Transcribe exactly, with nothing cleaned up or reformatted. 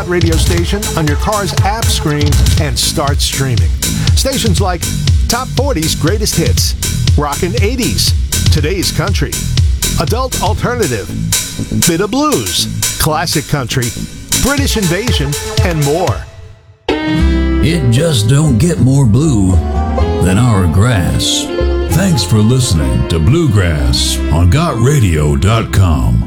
radio station on your car's app screen and start streaming. Stations like Top forty's Greatest Hits, Rockin' eighties, Today's Country, Adult Alternative, Bit of Blues, Classic Country, British Invasion, and more. It just don't get more blue than our grass. Thanks for listening to Bluegrass on got radio dot com.